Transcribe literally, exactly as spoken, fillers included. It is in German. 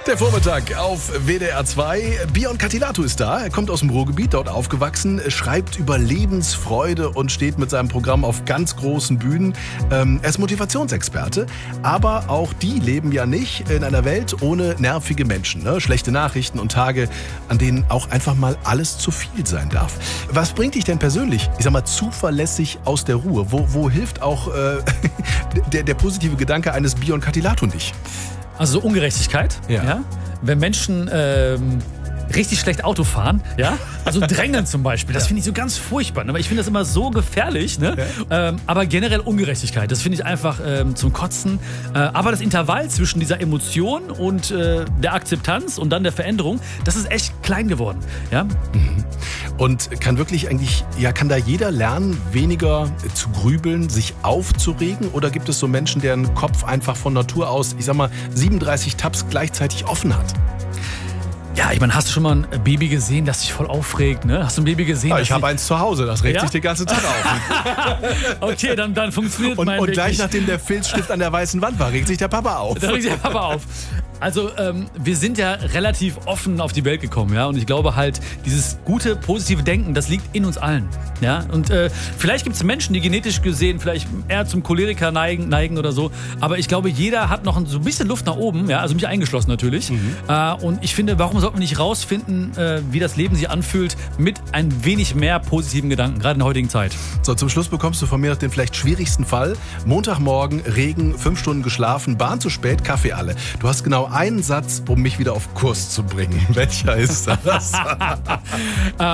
Der Vormittag auf W D R zwei. Bion Katilatou ist da. Er kommt aus dem Ruhrgebiet, dort aufgewachsen, schreibt über Lebensfreude und steht mit seinem Programm auf ganz großen Bühnen. Ähm, er ist Motivationsexperte, aber auch die leben ja nicht in einer Welt ohne nervige Menschen. Ne? Schlechte Nachrichten und Tage, an denen auch einfach mal alles zu viel sein darf. Was bringt dich denn persönlich, ich sag mal, zuverlässig aus der Ruhe? Wo, wo hilft auch äh, der, der positive Gedanke eines Bion Katilatou nicht? Also so Ungerechtigkeit, ja. ja? Wenn Menschen ähm, richtig schlecht Auto fahren, ja, also drängeln zum Beispiel, das finde ich so ganz furchtbar, ne? Weil ich finde das immer so gefährlich, ne? Ja. Ähm, aber generell Ungerechtigkeit, das finde ich einfach ähm, zum Kotzen. Äh, aber das Intervall zwischen dieser Emotion und äh, der Akzeptanz und dann der Veränderung, das ist echt klein geworden, ja. Mhm. Und kann wirklich eigentlich, ja, kann da jeder lernen, weniger zu grübeln, sich aufzuregen? Oder gibt es so Menschen, deren Kopf einfach von Natur aus, ich sag mal, siebenunddreißig Tabs gleichzeitig offen hat? Ja, ich meine, hast du schon mal ein Baby gesehen, das sich voll aufregt? Ne? Hast du ein Baby gesehen? Ja, ich habe eins zu Hause, das regt ja? sich den ganzen Tag auf. Okay, dann, dann funktioniert und, mein Und Weg gleich nicht. nachdem der Filzstift an der weißen Wand war, regt sich der Papa auf. Da regt sich der Papa auf. Also ähm, wir sind ja relativ offen auf die Welt gekommen, ja, und ich glaube halt, dieses gute, positive Denken, das liegt in uns allen, ja, und äh, vielleicht gibt es Menschen, die genetisch gesehen vielleicht eher zum Choleriker neigen, neigen oder so, aber ich glaube, jeder hat noch so ein bisschen Luft nach oben, ja, also mich eingeschlossen natürlich, mhm. äh, und ich finde, warum sollte man nicht rausfinden, äh, wie das Leben sich anfühlt mit ein wenig mehr positiven Gedanken, gerade in der heutigen Zeit. So, zum Schluss bekommst du von mir noch den vielleicht schwierigsten Fall. Montagmorgen, Regen, fünf Stunden geschlafen, Bahn zu spät, Kaffee alle. Du hast genau einen Satz, um mich wieder auf Kurs zu bringen. Welcher ist das?